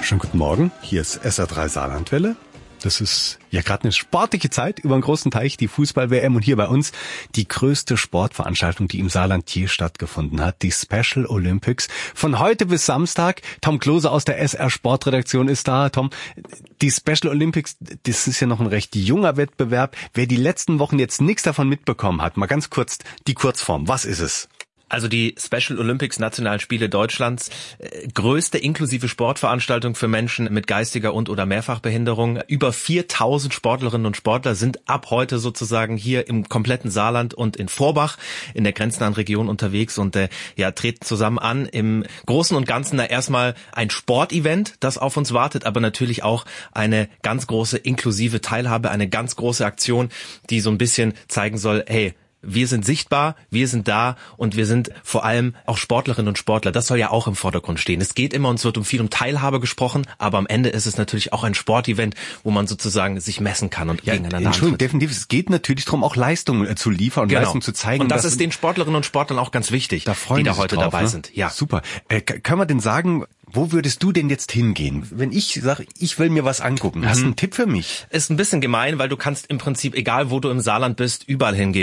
Schönen guten Morgen, hier ist SR3 Saarlandwelle. Das ist ja gerade eine sportliche Zeit über den großen Teich, die Fußball-WM und hier bei uns die größte Sportveranstaltung, die im Saarland je stattgefunden hat, die Special Olympics. Von heute bis Samstag, Tom Klose aus der SR Sportredaktion ist da. Tom, die Special Olympics, das ist ja noch ein recht junger Wettbewerb. Wer die letzten Wochen jetzt nichts davon mitbekommen hat, mal ganz kurz die Kurzform, was ist es? Also die Special Olympics Nationalen Spiele Deutschlands, größte inklusive Sportveranstaltung für Menschen mit geistiger und oder Mehrfachbehinderung. Über 4000 Sportlerinnen und Sportler sind ab heute sozusagen hier im kompletten Saarland und in Vorbach in der grenznahen Region unterwegs und treten zusammen an. Im Großen und Ganzen erstmal ein Sportevent, das auf uns wartet, aber natürlich auch eine ganz große inklusive Teilhabe, eine ganz große Aktion, die so ein bisschen zeigen soll, hey, wir sind sichtbar, wir sind da und wir sind vor allem auch Sportlerinnen und Sportler. Das soll ja auch im Vordergrund stehen. Es geht immer und es wird viel um Teilhabe gesprochen, aber am Ende ist es natürlich auch ein Sportevent, wo man sozusagen sich messen kann und gegeneinander antritt. Definitiv. Es geht natürlich darum, auch Leistungen zu liefern und Leistungen zu zeigen. Und das ist den Sportlerinnen und Sportlern auch ganz wichtig, die da heute dabei sind. Ja, super. Können wir denn sagen, wo würdest du denn jetzt hingehen? Wenn ich sage, ich will mir was angucken, hast du einen Tipp für mich? Ist ein bisschen gemein, weil du kannst im Prinzip, egal wo du im Saarland bist, überall hingehen.